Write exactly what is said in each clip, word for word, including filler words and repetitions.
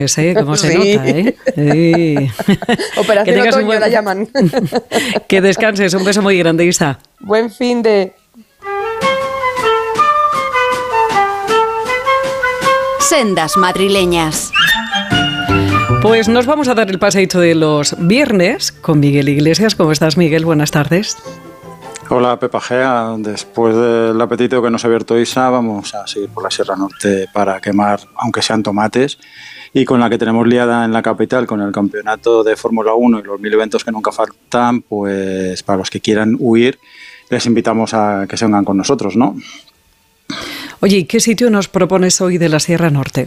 Sí, como se Sí. nota, ¿eh? Sí. Operación Que tengas un Otoño buen- la llaman. Que descanses, un beso muy grande, Isa. Buen fin de... Sendas madrileñas. Pues nos vamos a dar el paseíto de los viernes con Miguel Iglesias. ¿Cómo estás, Miguel? Buenas tardes. Hola, Pepa Gea. Después del apetito que nos ha abierto Isa, vamos a seguir por la Sierra Norte para quemar, aunque sean tomates, y con la que tenemos liada en la capital con el campeonato de Fórmula uno y los mil eventos que nunca faltan, pues para los que quieran huir, les invitamos a que se vengan con nosotros, ¿no? Oye, ¿y qué sitio nos propones hoy de la Sierra Norte?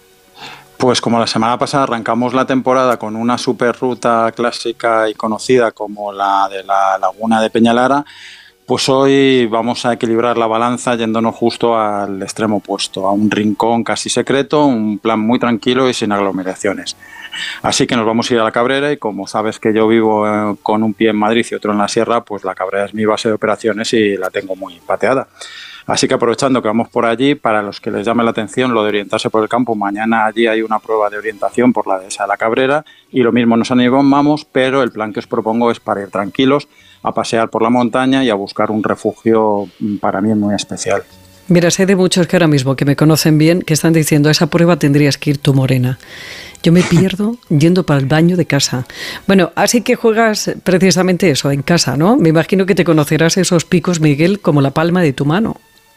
Pues como la semana pasada arrancamos la temporada con una super ruta clásica y conocida como la de la Laguna de Peñalara, pues hoy vamos a equilibrar la balanza yéndonos justo al extremo opuesto, a un rincón casi secreto, un plan muy tranquilo y sin aglomeraciones. Así que nos vamos a ir a la Cabrera y como sabes que yo vivo eh, con un pie en Madrid y otro en la Sierra, pues la Cabrera es mi base de operaciones y la tengo muy pateada. Así que aprovechando que vamos por allí, para los que les llame la atención lo de orientarse por el campo, mañana allí hay una prueba de orientación por la dehesa de la Cabrera y lo mismo nos animamos, pero el plan que os propongo es para ir tranquilos, a pasear por la montaña y a buscar un refugio para mí muy especial. Mira, sé de muchos que ahora mismo que me conocen bien que están diciendo a esa prueba tendrías que ir tú, Morena. Yo me pierdo yendo para el baño de casa. Bueno, así que juegas precisamente eso, en casa, ¿no? Me imagino que te conocerás esos picos, Miguel, como la palma de tu mano.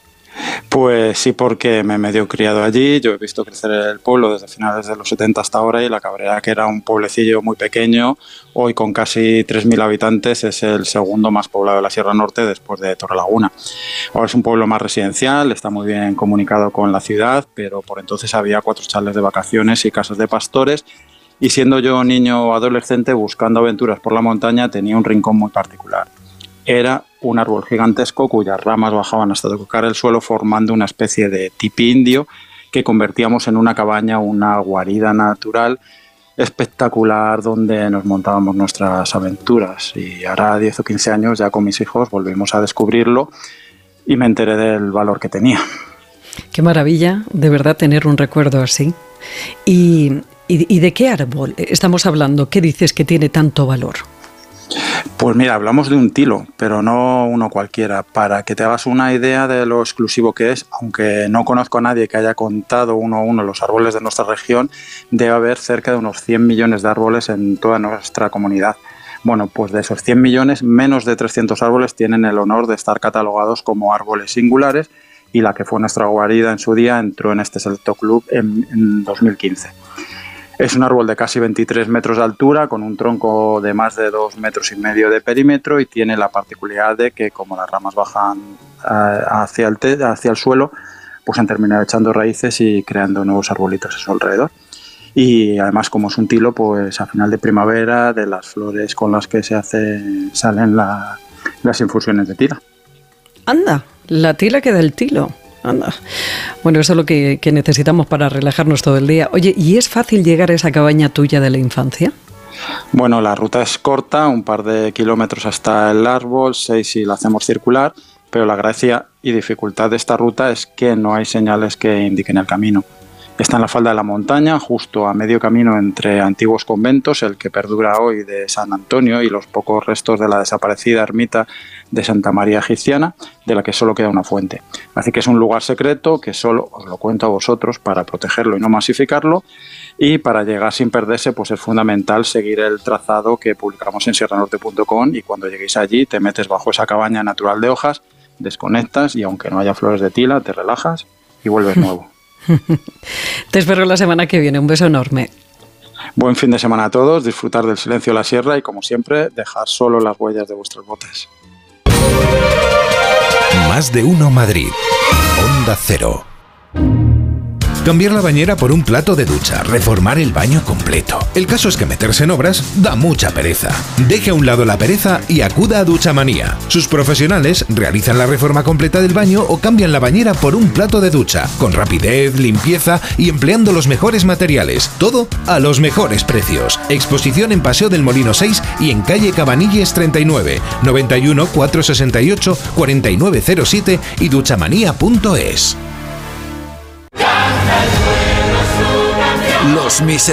Pues sí, porque me he medio criado allí, yo he visto crecer el pueblo desde finales de los setenta hasta ahora y la Cabrera, que era un pueblecillo muy pequeño, hoy con casi tres mil habitantes es el segundo más poblado de la Sierra Norte después de Torrelaguna. Ahora es un pueblo más residencial, está muy bien comunicado con la ciudad, pero por entonces había cuatro chalés de vacaciones y casas de pastores y siendo yo niño o adolescente buscando aventuras por la montaña tenía un rincón muy particular. Era un árbol gigantesco cuyas ramas bajaban hasta tocar el suelo formando una especie de tipi indio que convertíamos en una cabaña, una guarida natural espectacular donde nos montábamos nuestras aventuras. Y ahora diez o quince años ya con mis hijos volvimos a descubrirlo y me enteré del valor que tenía. Qué maravilla, de verdad, tener un recuerdo así. ¿Y, y, y de qué árbol estamos hablando? ¿Qué dices que tiene tanto valor? Pues mira, hablamos de un tilo, pero no uno cualquiera. Para que te hagas una idea de lo exclusivo que es, aunque no conozco a nadie que haya contado uno a uno los árboles de nuestra región, debe haber cerca de unos cien millones de árboles en toda nuestra comunidad. Bueno, pues de esos cien millones, menos de trescientos árboles tienen el honor de estar catalogados como árboles singulares y la que fue nuestra guarida en su día entró en este selecto club en, en dos mil quince. Es un árbol de casi veintitrés metros de altura, con un tronco de más de dos metros y medio de perímetro y tiene la particularidad de que como las ramas bajan eh, hacia, el te- hacia el suelo, pues han terminado echando raíces y creando nuevos arbolitos a su alrededor. Y además, como es un tilo, pues a final de primavera, de las flores con las que se hace, salen la, las infusiones de tila. Anda, la tila que da el tilo. Anda. Bueno, eso es lo que, que necesitamos para relajarnos todo el día. Oye, ¿y es fácil llegar a esa cabaña tuya de la infancia? Bueno, la ruta es corta, un par de kilómetros hasta el árbol, seis si la hacemos circular, pero la gracia y dificultad de esta ruta es que no hay señales que indiquen el camino. Está en la falda de la montaña, justo a medio camino entre antiguos conventos, el que perdura hoy de San Antonio y los pocos restos de la desaparecida ermita de Santa María Egipciana, de la que solo queda una fuente. Así que es un lugar secreto que solo os lo cuento a vosotros para protegerlo y no masificarlo, y para llegar sin perderse pues es fundamental seguir el trazado que publicamos en sierra norte punto com y cuando lleguéis allí te metes bajo esa cabaña natural de hojas, desconectas y aunque no haya flores de tila te relajas y vuelves nuevo. Te espero la semana que viene. Un beso enorme. Buen fin de semana a todos, disfrutar del silencio de la sierra y, como siempre, dejar solo las huellas de vuestras botas. Más de uno Madrid. Onda Cero. Cambiar la bañera por un plato de ducha, reformar el baño completo. El caso es que meterse en obras da mucha pereza. Deje a un lado la pereza y acuda a Duchamanía. Sus profesionales realizan la reforma completa del baño o cambian la bañera por un plato de ducha, con rapidez, limpieza y empleando los mejores materiales. Todo a los mejores precios. Exposición en Paseo del Molino seis y en calle Cabanilles treinta y nueve, noventa y uno, cuatrocientos sesenta y ocho, cuarenta y nueve cero siete y duchamanía punto es. Los miserables.